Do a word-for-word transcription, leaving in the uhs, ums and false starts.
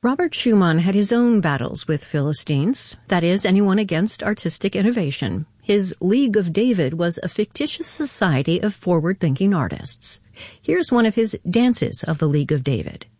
Robert Schumann had his own battles with Philistines, that is, anyone against artistic innovation. His League of David was a fictitious society of forward-thinking artists. Here's one of his dances of the League of David.